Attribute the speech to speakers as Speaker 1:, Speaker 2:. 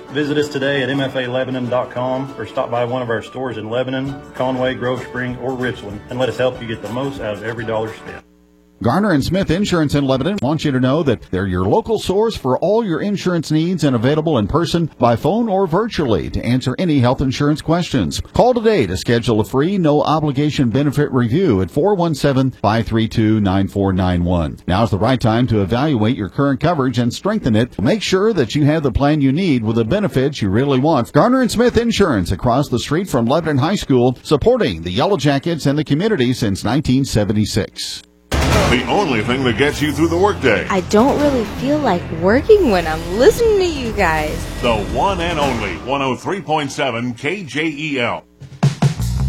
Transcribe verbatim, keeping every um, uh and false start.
Speaker 1: Visit us today at m f a lebanon dot com or stop by one of our stores in Lebanon, Conway, Grove Spring, or Richland and let us help you get the most out of every dollar spent.
Speaker 2: Garner and Smith Insurance in Lebanon wants you to know that they're your local source for all your insurance needs and available in person, by phone, or virtually to answer any health insurance questions. Call today to schedule a free, no-obligation benefit review at four one seven, five three two, nine four nine one. Now's the right time to evaluate your current coverage and strengthen it. Make sure that you have the plan you need with the benefits you really want. Garner and Smith Insurance across the street from Lebanon High School, supporting the Yellow Jackets and the community since nineteen seventy-six.
Speaker 3: The only thing that gets you through the workday.
Speaker 4: I don't really feel like working when I'm listening to you guys.
Speaker 3: The one and only one oh three point seven K J E L.